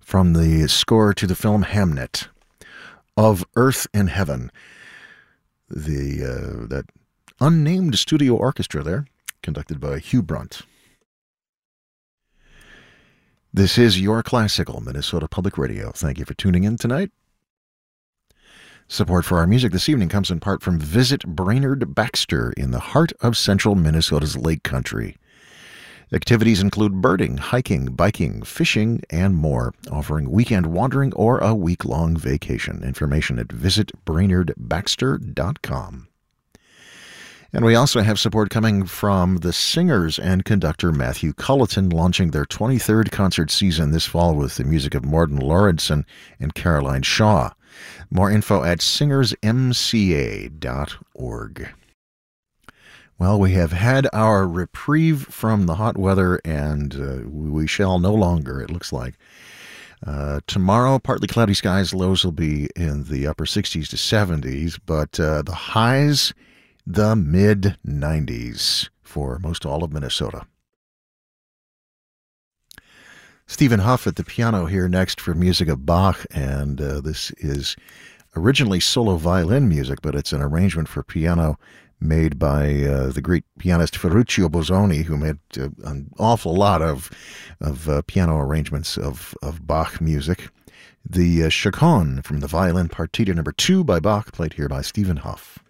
from the score to the film Hamnet, Of Earth and Heaven. That unnamed studio orchestra there, conducted by Hugh Brunt. This is Your Classical Minnesota Public Radio. Thank you for tuning in tonight. Support for our music this evening comes in part from Visit Brainerd Baxter in the heart of central Minnesota's Lake Country. Activities include birding, hiking, biking, fishing, and more, offering weekend wandering or a week-long vacation. Information at visitbrainerdbaxter.com. And we also have support coming from the singers and conductor Matthew Culleton, launching their 23rd concert season this fall with the music of Morten Lauridsen and Caroline Shaw. More info at singersmca.org. Well, we have had our reprieve from the hot weather, and we shall no longer, it looks like. Tomorrow, partly cloudy skies, lows will be in the upper 60s to 70s, but the highs, the mid-90s for most all of Minnesota. Stephen Huff at the piano here next for music of Bach, and this is originally solo violin music, but it's an arrangement for piano made by the great pianist Ferruccio Bosoni, who made an awful lot of piano arrangements of Bach music. The Chaconne from the violin Partita No. 2 by Bach, played here by Stephen Huff.